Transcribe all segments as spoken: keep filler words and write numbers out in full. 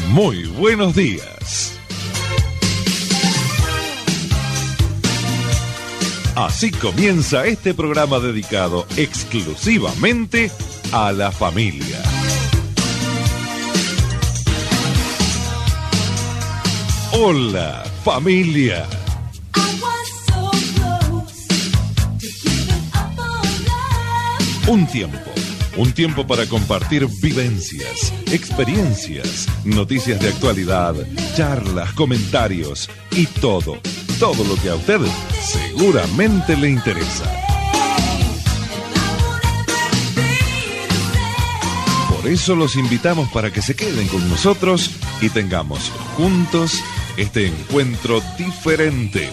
Muy buenos días. Así comienza este programa dedicado exclusivamente a la familia. Hola, familia. Un tiempo, un tiempo para compartir vivencias, experiencias, noticias de actualidad, charlas, comentarios y todo, todo lo que a usted seguramente le interesa. Por eso los invitamos para que se queden con nosotros y tengamos juntos este encuentro diferente.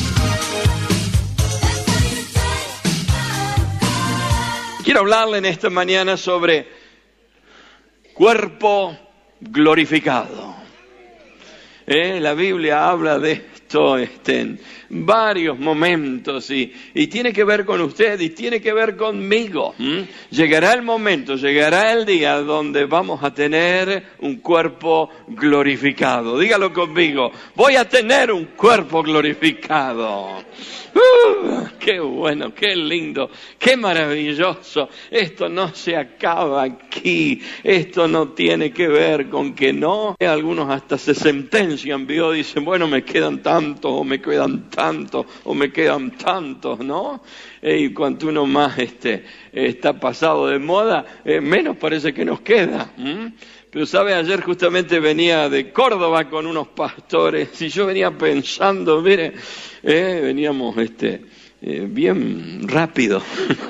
Quiero hablarle en esta mañana sobre cuerpo glorificado. ¿Eh? La Biblia habla de esto este, en varios momentos y, y tiene que ver con usted y tiene que ver conmigo. ¿Mm? Llegará el momento, llegará el día donde vamos a tener un cuerpo glorificado. Dígalo conmigo, voy a tener un cuerpo glorificado. Uh, ¡Qué bueno, qué lindo, qué maravilloso! Esto no se acaba aquí, esto no tiene que ver con que no. Algunos hasta se sentencian, ¿vio? Dicen, bueno, me quedan tantos, o me quedan tantos, o me quedan tantos, ¿no? Eh, y cuanto uno más este, está pasado de moda, eh, menos parece que nos queda. ¿Mm? Pero sabe, ayer justamente venía de Córdoba con unos pastores y yo venía pensando, mire, eh, veníamos este, eh, bien rápido.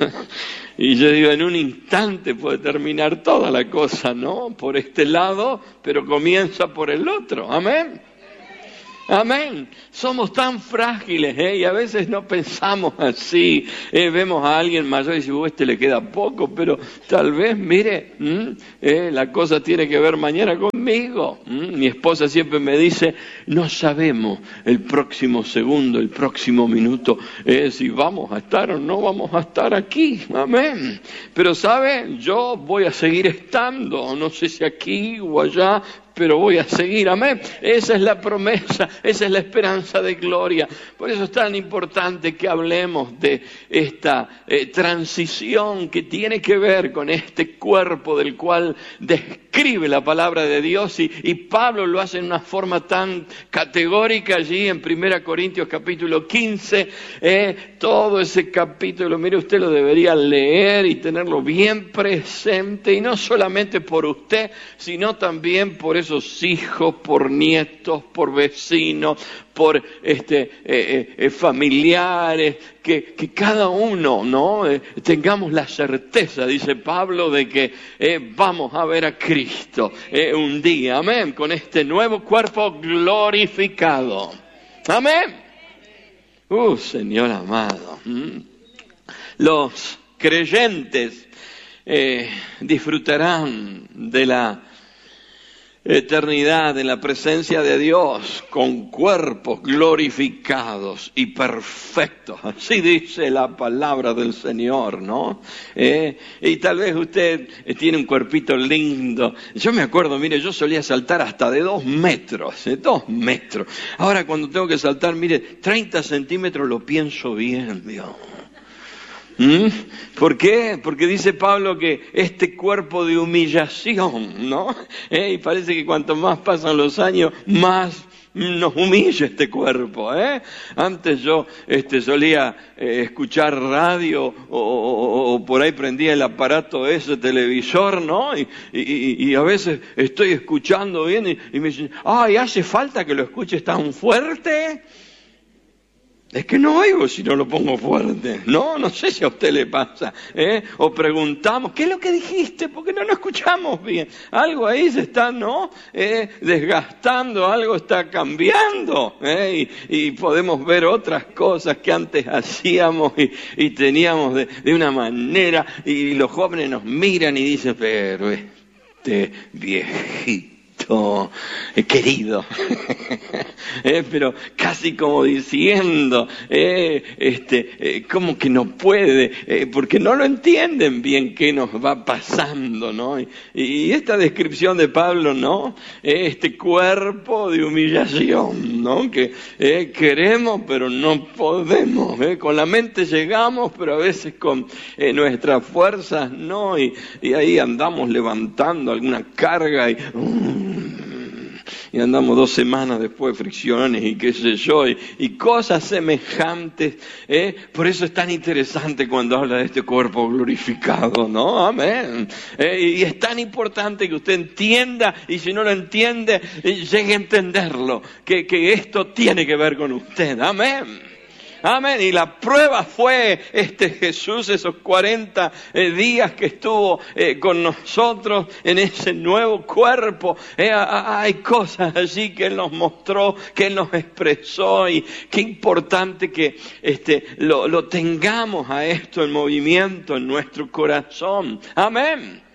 Y yo digo, en un instante puede terminar toda la cosa, ¿no? Por este lado, pero comienza por el otro. Amén. Amén. Somos tan frágiles, ¿eh? Y a veces no pensamos así. ¿eh? Vemos a alguien mayor y decimos, este le queda poco, pero tal vez, mire, ¿eh? la cosa tiene que ver mañana conmigo. ¿m? Mi esposa siempre me dice, no sabemos el próximo segundo, el próximo minuto, ¿eh? si vamos a estar o no vamos a estar aquí. Amén. Pero, ¿sabe? Yo voy a seguir estando, no sé si aquí o allá, pero voy a seguir, amén. Esa es la promesa, esa es la esperanza de gloria. Por eso es tan importante que hablemos de esta eh, transición que tiene que ver con este cuerpo del cual describe la palabra de Dios. Y, y Pablo lo hace en una forma tan categórica allí en Primera Corintios capítulo quince. Eh, todo ese capítulo, mire, usted lo debería leer y tenerlo bien presente. Y no solamente por usted, sino también por esos hijos, por nietos, por vecinos, por este, eh, eh, familiares, que, que cada uno, ¿no? Eh, tengamos la certeza, dice Pablo, de que eh, vamos a ver a Cristo eh, un día, amén, con este nuevo cuerpo glorificado. Amén. Uh, Señor amado. ¿Mm? Los creyentes eh, disfrutarán de la eternidad en la presencia de Dios con cuerpos glorificados y perfectos. Así dice la palabra del Señor, ¿no? Eh, y tal vez usted tiene un cuerpito lindo. Yo me acuerdo, mire, yo solía saltar hasta de dos metros, eh, dos metros. Ahora cuando tengo que saltar, mire, treinta centímetros lo pienso bien, Dios. ¿Mm? ¿Por qué? Porque dice Pablo que este cuerpo de humillación, ¿no? ¿Eh? Y parece que cuanto más pasan los años, más nos humilla este cuerpo, ¿eh? Antes yo este, solía eh, escuchar radio o, o, o por ahí prendía el aparato ese televisor, ¿no? Y, y, y a veces estoy escuchando bien y, y me dicen, ay, ¿hace falta que lo escuches tan fuerte? Es que no oigo si no lo pongo fuerte. No, no sé si a usted le pasa. ¿eh? O preguntamos, ¿qué es lo que dijiste? Porque no lo escuchamos bien. Algo ahí se está, ¿no? Eh, desgastando, algo está cambiando. ¿eh? Y, y podemos ver otras cosas que antes hacíamos y, y teníamos de, de una manera. Y los jóvenes nos miran y dicen, pero este viejito hijito eh, querido. eh, pero casi como diciendo, eh, este, eh, como que no puede, eh, porque no lo entienden bien qué nos va pasando, ¿no? Y, y esta descripción de Pablo, ¿no? Eh, este cuerpo de humillación, ¿no? Que eh, queremos, pero no podemos, ¿eh? Con la mente llegamos, pero a veces con eh, nuestras fuerzas no, y, y ahí andamos levantando alguna carga y... Um, y andamos dos semanas después, fricciones y qué sé yo, y, y cosas semejantes. ¿eh? Por eso es tan interesante cuando habla de este cuerpo glorificado, ¿no? Amén. ¿eh? Y es tan importante que usted entienda, y si no lo entiende, llegue a entenderlo, que, que esto tiene que ver con usted. Amén. Amén. Y la prueba fue este Jesús, esos cuarenta eh, días que estuvo eh, con nosotros en ese nuevo cuerpo. Eh, hay cosas allí que Él nos mostró, que Él nos expresó, y qué importante que este, lo, lo tengamos a esto en movimiento en nuestro corazón. Amén.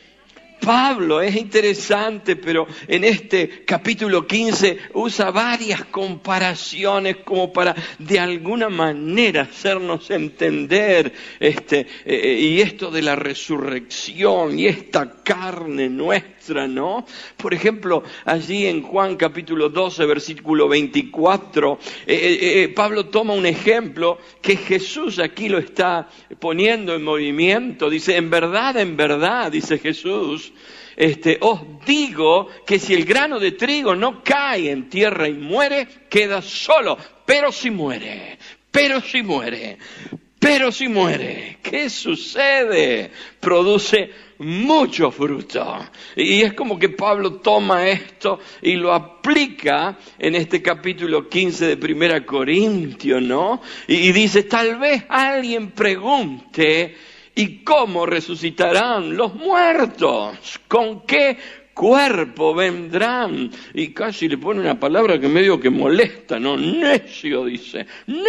Pablo es interesante, pero en este capítulo quince usa varias comparaciones como para de alguna manera hacernos entender este eh, y esto de la resurrección y esta carne nuestra, ¿no? Por ejemplo, allí en Juan capítulo doce, versículo veinticuatro, eh, eh, Pablo toma un ejemplo que Jesús aquí lo está poniendo en movimiento. Dice, en verdad, en verdad, dice Jesús, Este, os digo que si el grano de trigo no cae en tierra y muere, queda solo. Pero si muere, pero si muere, pero si muere, ¿qué sucede? Produce mucho fruto. Y es como que Pablo toma esto y lo aplica en este capítulo quince de Primera Corintios, ¿no? Y dice, tal vez alguien pregunte, ¿y cómo resucitarán los muertos? ¿Con qué cuerpo vendrán? Y casi le pone una palabra que medio que molesta, ¿no? Necio, dice.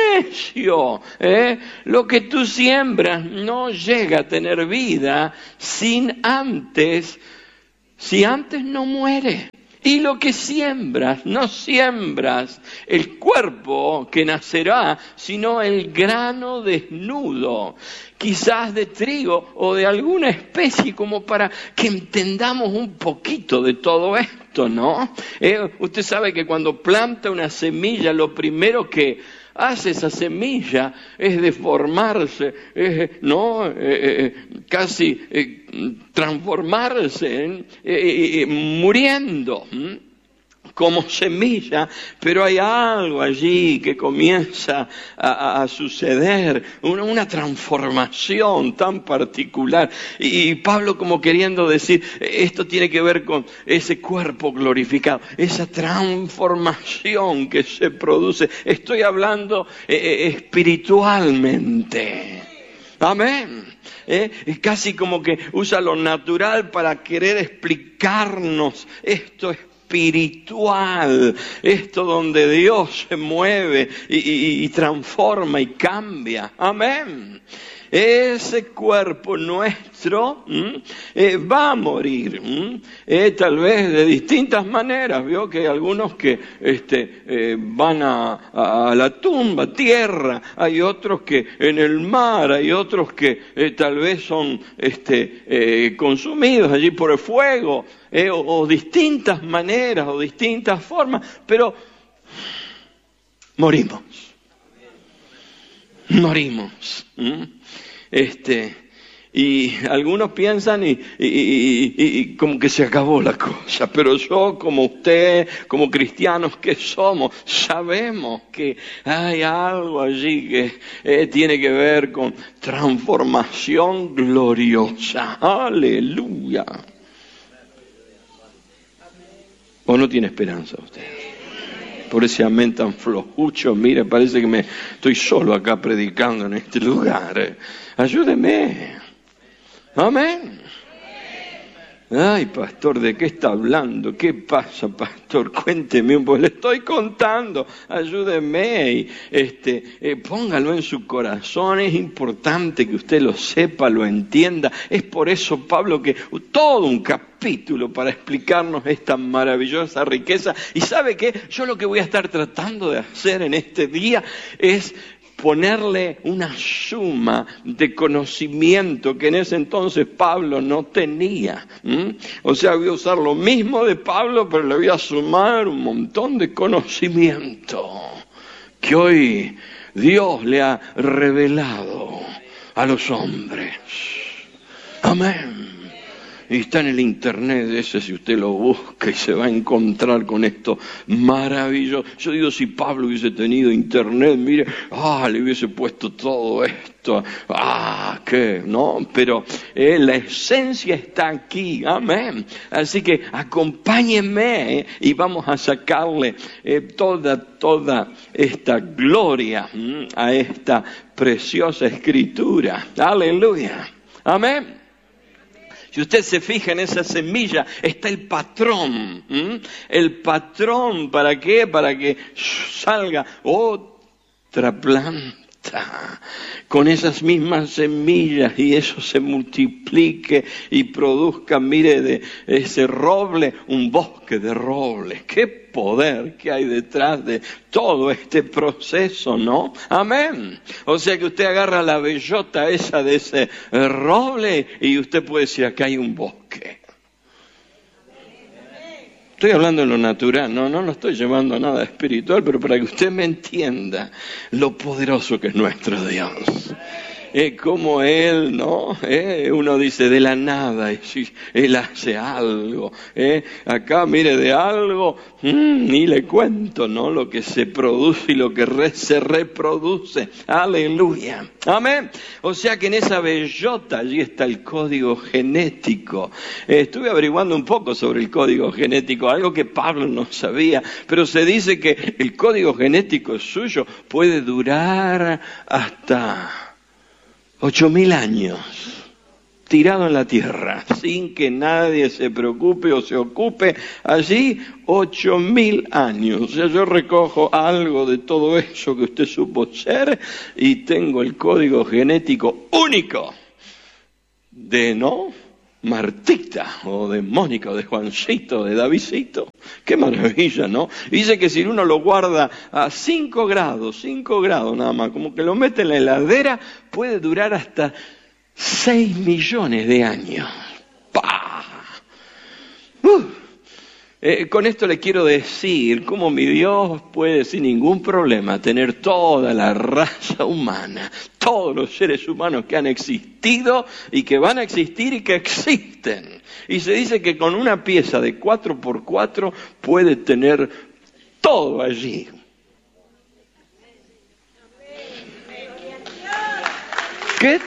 Necio. ¿eh? Lo que tú siembras no llega a tener vida sin antes, si antes no muere. Y lo que siembras, no siembras el cuerpo que nacerá, sino el grano desnudo, quizás de trigo o de alguna especie, como para que entendamos un poquito de todo esto, ¿no? Eh, usted sabe que cuando planta una semilla, lo primero que hace esa semilla es deformarse, es, ¿no? Eh, eh, casi eh, transformarse, ¿eh? Eh, eh, muriendo ¿eh? como semilla, pero hay algo allí que comienza a, a suceder, una, una transformación tan particular. Y, y Pablo como queriendo decir, esto tiene que ver con ese cuerpo glorificado, esa transformación que se produce. Estoy hablando eh, espiritualmente. Amén. ¿Eh? Es casi como que usa lo natural para querer explicarnos esto espiritual, esto donde Dios se mueve y, y, y transforma y cambia. Amén. Ese cuerpo nuestro eh, va a morir, eh, tal vez de distintas maneras. Vio que hay algunos que este, eh, van a, a la tumba, tierra, hay otros que en el mar, hay otros que eh, tal vez son este, eh, consumidos allí por el fuego, eh, o, o distintas maneras o distintas formas, pero morimos. Morimos. ¿Mm? Este, y algunos piensan y, y, y, y como que se acabó la cosa, pero yo, como usted, como cristianos que somos, sabemos que hay algo allí que eh, tiene que ver con transformación gloriosa. Aleluya. ¿O no tiene esperanza usted? Por ese amén tan flojucho, mire, parece que me estoy solo acá predicando en este lugar. Ayúdeme. Amén. Ay, pastor, ¿de qué está hablando? ¿Qué pasa, pastor? Cuénteme un poco. Le estoy contando. Ayúdeme. Y, este, eh, póngalo en su corazón. Es importante que usted lo sepa, lo entienda. Es por eso, Pablo, que todo un capítulo para explicarnos esta maravillosa riqueza. ¿Y sabe qué? Yo lo que voy a estar tratando de hacer en este día es ponerle una suma de conocimiento que en ese entonces Pablo no tenía. ¿Mm? O sea, voy a usar lo mismo de Pablo, pero le voy a sumar un montón de conocimiento que hoy Dios le ha revelado a los hombres. Amén. Y está en el internet ese, si usted lo busca, y se va a encontrar con esto maravilloso. Yo digo, si Pablo hubiese tenido internet, mire, ah, le hubiese puesto todo esto, ah, qué, ¿no? Pero eh, la esencia está aquí, amén. Así que acompáñenme eh, y vamos a sacarle eh, toda, toda esta gloria mm, a esta preciosa escritura. Aleluya, amén. Si usted se fija en esa semilla, está el patrón. ¿m? El patrón, ¿para qué? Para que salga otra planta con esas mismas semillas y eso se multiplique y produzca, mire, de ese roble, un bosque de robles. ¡Qué poder que hay detrás de todo este proceso, ¿no? Amén. O sea que usted agarra la bellota esa de ese roble y usted puede decir, acá hay un bosque. Estoy hablando de lo natural, no, no lo estoy llevando a nada espiritual, pero para que usted me entienda lo poderoso que es nuestro Dios. Eh, como Él, ¿no? Eh, uno dice de la nada, y si Él hace algo. Eh, acá, mire, de algo, mmm, ni le cuento, ¿no? Lo que se produce y lo que re, se reproduce. Aleluya. Amén. O sea que en esa bellota allí está el código genético. Eh, estuve averiguando un poco sobre el código genético, algo que Pablo no sabía, pero se dice que el código genético suyo puede durar hasta Ocho mil años, tirado en la tierra, sin que nadie se preocupe o se ocupe. Allí, ocho mil años. O sea, yo recojo algo de todo eso que usted supo ser y tengo el código genético único de, ¿no?, Martita, o de Mónica, o de Juancito, de Davidcito. ¡Qué maravilla!, ¿no? Dice que si uno lo guarda a cinco grados, cinco grados nada más, como que lo mete en la heladera, puede durar hasta seis millones de años. ¡Pah! ¡Uh! Eh, con esto le quiero decir cómo mi Dios puede sin ningún problema tener toda la raza humana, todos los seres humanos que han existido y que van a existir y que existen. Y se dice que con una pieza de cuatro por cuatro puede tener todo allí. ¿Qué?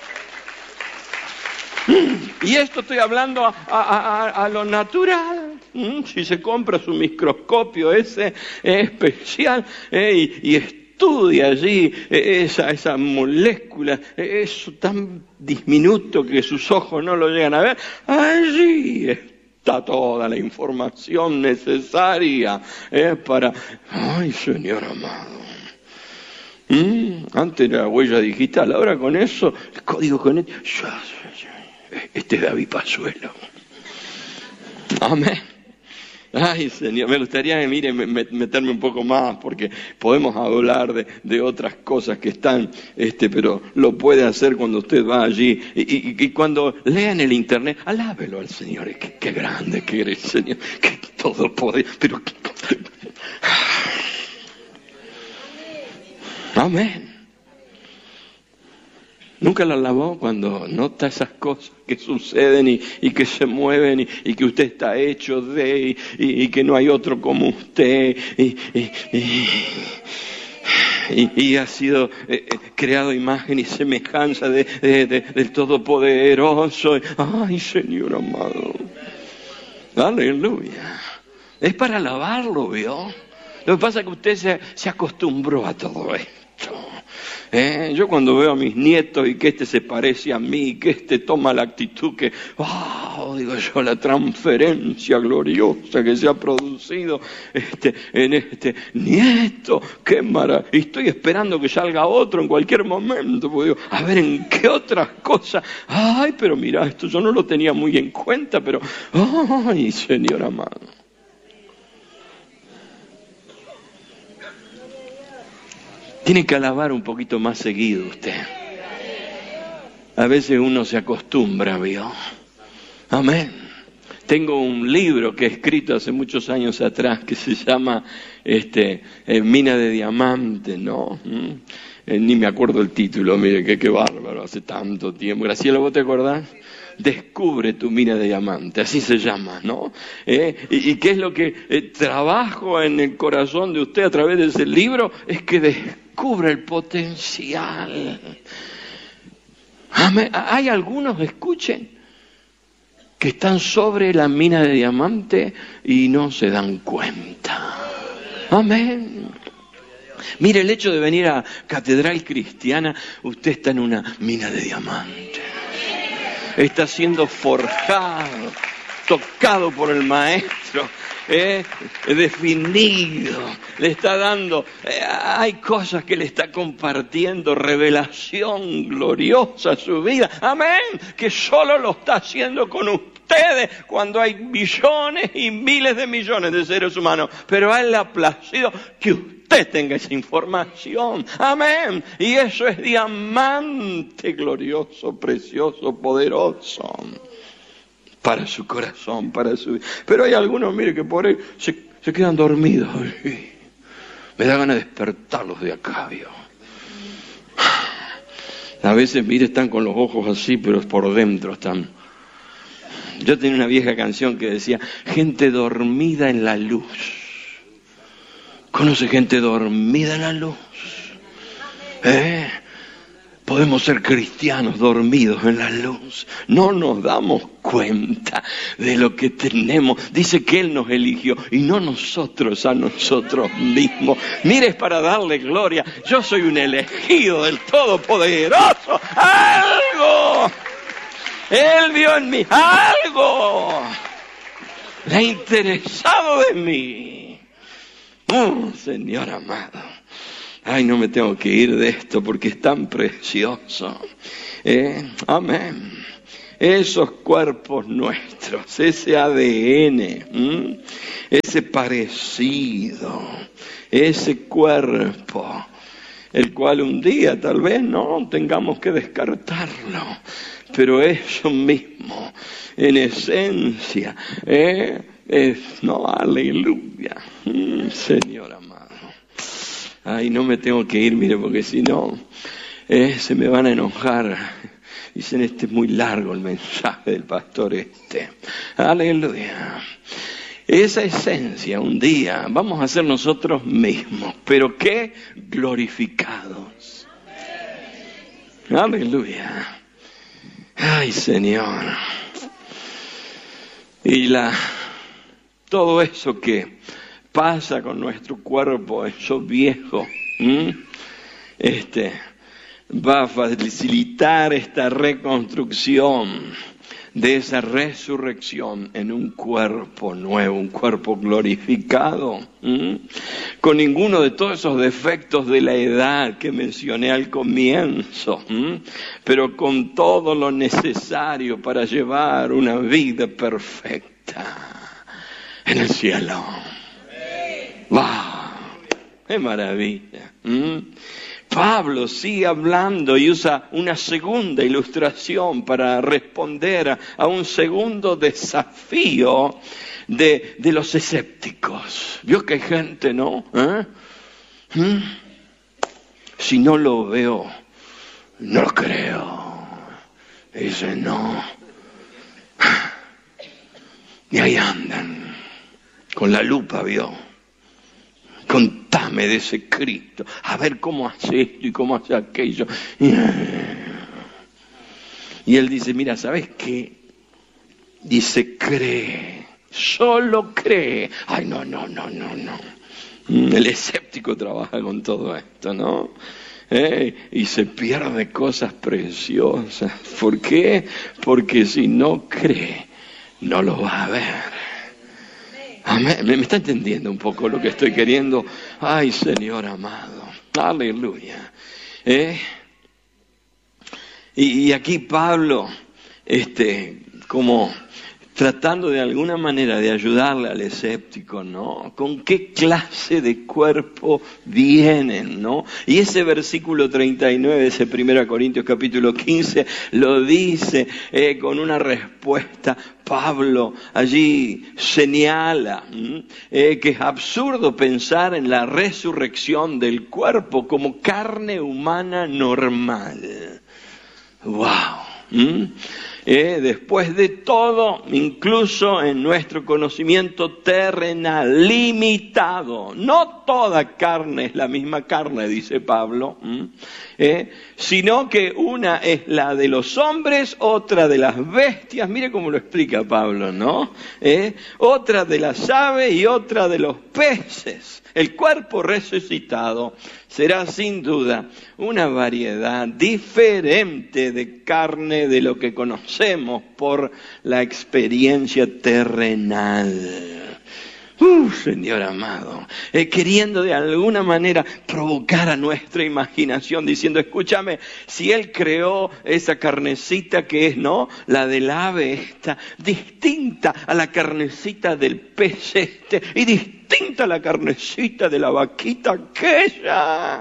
Y esto estoy hablando a, a, a, a lo natural. Si se compra su microscopio ese eh, especial eh, y, y estudia allí eh, esa, esa molécula, eh, eso tan diminuto que sus ojos no lo llegan a ver, allí está toda la información necesaria eh, para... ¡Ay, Señor amado! ¿Mm? Antes era huella digital, ahora con eso, el código genético... Este es David Pazuelo. Amén. Ay, Señor, me gustaría, mire, meterme un poco más, porque podemos hablar de, de otras cosas que están, este, pero lo puede hacer cuando usted va allí. Y, y, y cuando lea en el internet, alábelo al Señor. Qué, qué grande que eres, Señor. Qué todo poder. Pero... Amén. ¿Nunca la alabó cuando nota esas cosas que suceden y, y que se mueven y, y que usted está hecho de y, y, y que no hay otro como usted y, y, y, y, y ha sido eh, creado imagen y semejanza de, de, de, del Todopoderoso? Ay, Señor amado. Aleluya. Es para alabarlo, ¿vio? Lo que pasa es que usted se, se acostumbró a todo esto. ¿Eh? Yo cuando veo a mis nietos y que este se parece a mí, que este toma la actitud que, wow, digo yo, la transferencia gloriosa que se ha producido este, en este nieto, qué maravilla. Y estoy esperando que salga otro en cualquier momento, porque digo, a ver en qué otras cosas. Ay, pero mira, esto yo no lo tenía muy en cuenta, pero, ay, Señor amado. Tiene que alabar un poquito más seguido usted. A veces uno se acostumbra, ¿vio? Amén. Tengo un libro que he escrito hace muchos años atrás que se llama este, eh, Mina de Diamante, ¿no? ¿Mm? Eh, ni me acuerdo el título, mire, que qué bárbaro, hace tanto tiempo. Graciela, ¿vos te acordás? Descubre tu mina de diamante, así se llama, ¿no? ¿Eh? ¿Y, ¿Y qué es lo que eh, trabajo en el corazón de usted a través de ese libro? Es que descubra el potencial. Amén. Hay algunos, escuchen, que están sobre la mina de diamante y no se dan cuenta. Amén. Mire, el hecho de venir a Catedral Cristiana, usted está en una mina de diamante. Está siendo forjado, tocado por el Maestro, eh, definido, le está dando, eh, hay cosas que le está compartiendo, revelación gloriosa a su vida, amén, que solo lo está haciendo con ustedes cuando hay millones y miles de millones de seres humanos, pero a Él le ha placido que usted usted tenga esa información, amén, y eso es diamante glorioso, precioso, poderoso para su corazón, para su vida. Pero hay algunos, mire, que por ahí se, se quedan dormidos. Me da ganas de despertarlos de acá, ¿vio? A veces, mire, están con los ojos así, pero por dentro están. Yo tenía una vieja canción que decía, gente dormida en la luz. ¿Conoce gente dormida en la luz? ¿Eh? Podemos ser cristianos dormidos en la luz. No nos damos cuenta de lo que tenemos. Dice que Él nos eligió y no nosotros a nosotros mismos. Mire, es para darle gloria. Yo soy un elegido del Todopoderoso. ¡Algo! Él vio en mí algo. Le ha interesado de mí. Oh, Señor amado, ay, no me tengo que ir de esto porque es tan precioso. Eh, amén. Esos cuerpos nuestros, ese A D N, ¿m? ese parecido, ese cuerpo, el cual un día tal vez no tengamos que descartarlo, pero eso mismo, en esencia, eh, es, no, aleluya, mm, Señor amado. Ay, no me tengo que ir, mire, porque si no, eh, se me van a enojar. Dicen, este es muy largo el mensaje del pastor este. Aleluya. Esa esencia un día vamos a ser nosotros mismos, pero ¿qué? Glorificados. Aleluya. Ay, Señor. Y la... todo eso que pasa con nuestro cuerpo, eso viejo, ¿m? este, va a facilitar esta reconstrucción de esa resurrección en un cuerpo nuevo, un cuerpo glorificado, ¿m? con ninguno de todos esos defectos de la edad que mencioné al comienzo, ¿m? pero con todo lo necesario para llevar una vida perfecta en el cielo. ¡Wow! ¡Qué maravilla! ¿Mm? Pablo sigue hablando y usa una segunda ilustración para responder a, a un segundo desafío de, de los escépticos. ¿Vio que hay gente, no? ¿Eh? ¿Mm? Si no lo veo, no lo creo. Dice, no. Y ahí andan. Con la lupa, ¿vio? Contame de ese Cristo. A ver cómo hace esto y cómo hace aquello. Y él dice, mira, ¿sabes qué? Dice, cree. Solo cree. Ay, no, no, no, no, no. El escéptico trabaja con todo esto, ¿no? ¿eh? Y se pierde cosas preciosas. ¿Por qué? Porque si no cree, no lo va a ver. Amén. ¿Me está entendiendo un poco lo que estoy queriendo? Ay, Señor amado. Aleluya. ¿Eh? Y, y aquí Pablo, este, como tratando de alguna manera de ayudarle al escéptico, ¿no? ¿Con qué clase de cuerpo vienen, no? Y ese versículo treinta y nueve de ese primera Corintios capítulo quince lo dice eh, con una respuesta. Pablo allí señala eh, que es absurdo pensar en la resurrección del cuerpo como carne humana normal. ¡Wow! ¿Mm? Eh, después de todo, incluso en nuestro conocimiento terrenal, limitado, no toda carne es la misma carne, dice Pablo, eh, sino que una es la de los hombres, otra de las bestias, mire cómo lo explica Pablo, ¿no? Eh, otra de las aves y otra de los peces. El cuerpo resucitado será sin duda una variedad diferente de carne de lo que conocemos por la experiencia terrenal. Uh, Señor amado, eh, queriendo de alguna manera provocar a nuestra imaginación, diciendo, escúchame, si Él creó esa carnecita que es, ¿no?, la del ave esta, distinta a la carnecita del pez este, y distinta a la carnecita de la vaquita aquella,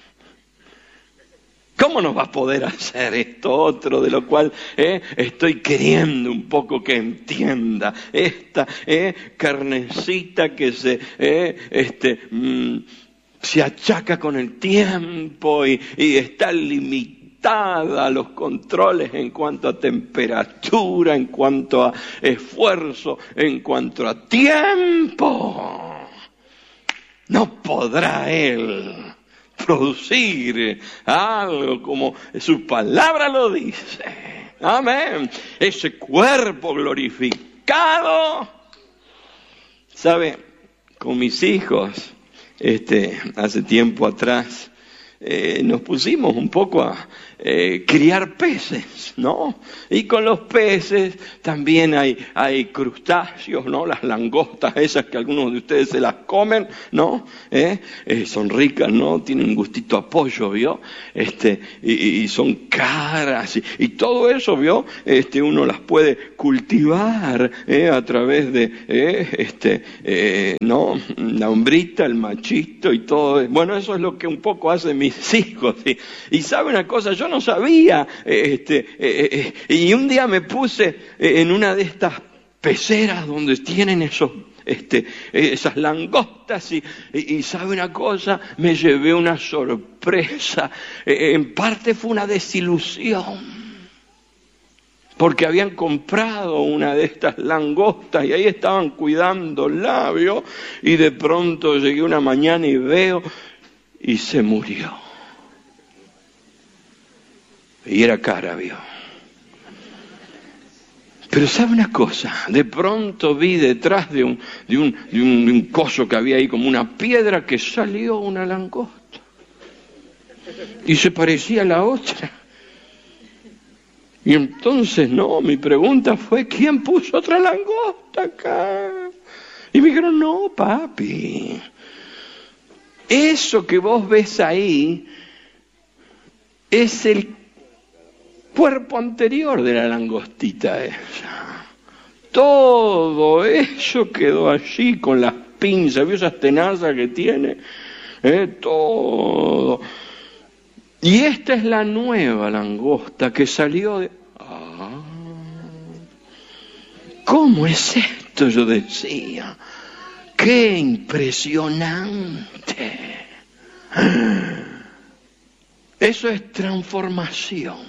¿cómo nos va a poder hacer esto otro de lo cual eh, estoy queriendo un poco que entienda? Esta eh, carnecita que se, eh, este, mm, se achaca con el tiempo y, y está limitada a los controles en cuanto a temperatura, en cuanto a esfuerzo, en cuanto a tiempo. No podrá Él producir algo como su palabra lo dice. Amén. Ese cuerpo glorificado. ¿Sabe? Con mis hijos, este, hace tiempo atrás, eh, nos pusimos un poco a eh, criar peces, ¿no? Y con los peces también hay, hay crustáceos, ¿no? Las langostas esas que algunos de ustedes se las comen, ¿no? ¿Eh? Eh, son ricas, ¿no? Tienen un gustito a pollo, ¿vio? Este, y, y son caras y, y todo eso, ¿vio? Este, uno las puede cultivar ¿eh? a través de, ¿eh? este, eh, ¿no? La hombrita, el machito y todo. Bueno, eso es lo que un poco hacen mis hijos. ¿Sí? Y sabe una cosa, yo no sabía, este, eh, eh, y un día me puse en una de estas peceras donde tienen esos, este, esas langostas y, y, y sabe una cosa, me llevé una sorpresa, eh, en parte fue una desilusión, porque habían comprado una de estas langostas y ahí estaban cuidando el labio y de pronto llegué una mañana y veo y se murió. Y era cara, vio. Pero sabe una cosa, de pronto vi detrás de un, de un, de un, de un coso que había ahí como una piedra que salió una langosta. Y se parecía a la otra. Y entonces, no, mi pregunta fue, ¿quién puso otra langosta acá? Y me dijeron, no, papi. Eso que vos ves ahí es el cuerpo anterior de la langostita esa. Todo eso quedó allí con las pinzas, ¿vio esas tenazas que tiene? ¿Eh? Todo. Y esta es la nueva langosta que salió de... Ah, ¿cómo es esto? Yo decía. ¡Qué impresionante! Eso es transformación.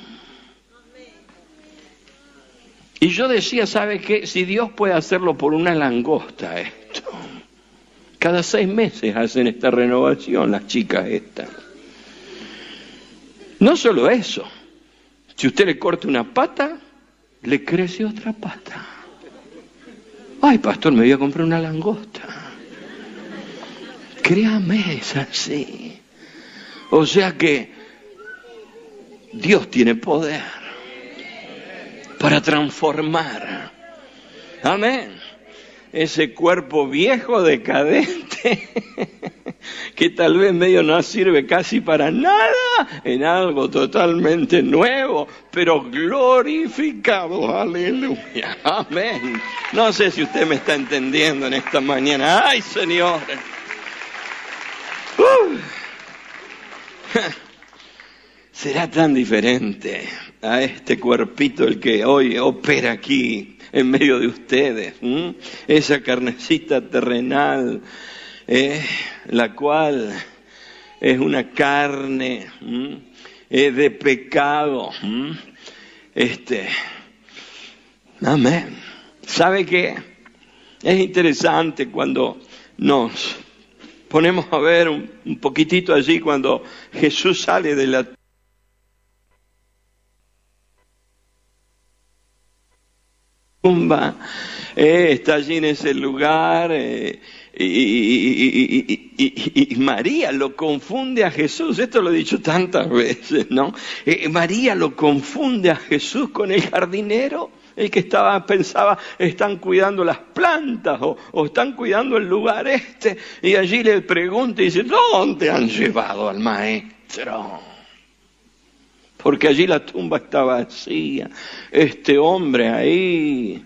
Y yo decía, ¿sabe qué? Si Dios puede hacerlo por una langosta esto, cada seis meses hacen esta renovación las chicas estas. No solo eso, si usted le corta una pata, le crece otra pata. Ay, pastor, me voy a comprar una langosta. Créame, es así. O sea que Dios tiene poder para transformar. Amén. Ese cuerpo viejo, decadente, que tal vez medio no sirve casi para nada, en algo totalmente nuevo, pero glorificado. Aleluya. Amén. No sé si usted me está entendiendo en esta mañana. ¡Ay, Señor! Uh. Será tan diferente a este cuerpito el que hoy opera aquí en medio de ustedes, ¿m? Esa carnecita terrenal, eh, la cual es una carne eh, de pecado. ¿m? Este, amén. ¿Sabe qué? Es interesante cuando nos ponemos a ver un, un poquitito allí cuando Jesús sale de la tumba, eh, está allí en ese lugar, eh, y, y, y, y, y, y María lo confunde a Jesús. Esto lo he dicho tantas veces, ¿no? Eh, María lo confunde a Jesús con el jardinero, el que estaba, pensaba, están cuidando las plantas o, o están cuidando el lugar este, y allí le pregunta y dice, ¿dónde han llevado al maestro? Porque allí la tumba está vacía, este hombre ahí.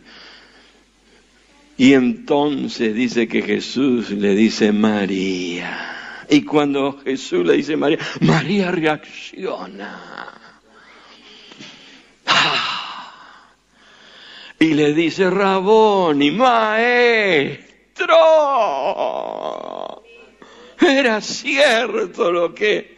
Y entonces dice que Jesús le dice María. Y cuando Jesús le dice María, María reacciona. ¡Ah! Y le dice, Raboni, maestro. Era cierto lo que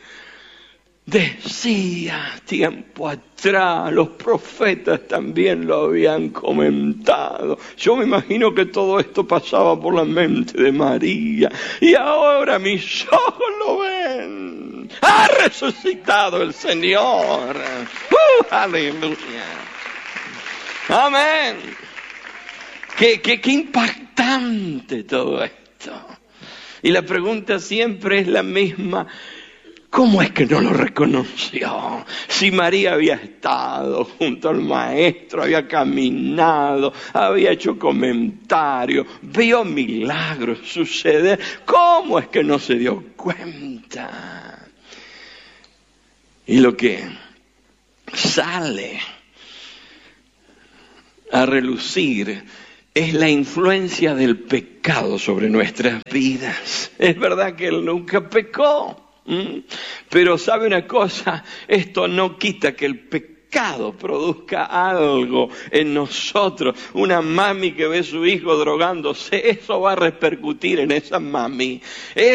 decía tiempo atrás, los profetas también lo habían comentado. Yo me imagino que todo esto pasaba por la mente de María. Y ahora mis ojos lo ven. ¡Ha resucitado el Señor! ¡Uh, aleluya! ¡Amén! ¡Qué, qué, qué impactante todo esto! Y la pregunta siempre es la misma. ¿Cómo es que no lo reconoció? Si María había estado junto al maestro, había caminado, había hecho comentarios, vio milagros suceder, ¿cómo es que no se dio cuenta? Y lo que sale a relucir es la influencia del pecado sobre nuestras vidas. Es verdad que él nunca pecó. ¿Mm? Pero sabe una cosa, esto no quita que el pecado produzca algo en nosotros. Una mami que ve a su hijo drogándose, eso va a repercutir en esa mami.